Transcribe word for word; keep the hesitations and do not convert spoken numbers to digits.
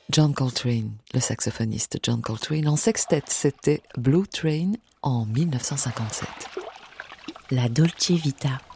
John Coltrane, le saxophoniste John Coltrane, en sextet, c'était Blue Train en mille neuf cent cinquante-sept. La Dolce Vita.